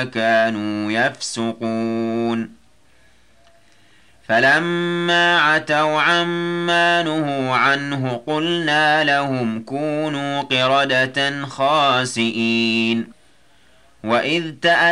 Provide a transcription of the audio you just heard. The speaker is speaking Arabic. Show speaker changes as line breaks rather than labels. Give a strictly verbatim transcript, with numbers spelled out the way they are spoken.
بما كانوا يفسقون فلما عتوا عما نهوا عنه قلنا لهم كونوا قردة خاسئين وإذ تأذن